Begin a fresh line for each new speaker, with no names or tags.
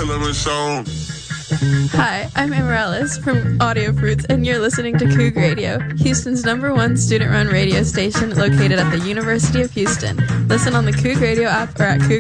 Hi, I'm Amarellis from Audio Fruits, and you're listening to Coug Radio, Houston's #1 student-run radio station located at the University of Houston. Listen on the Coug Radio app or at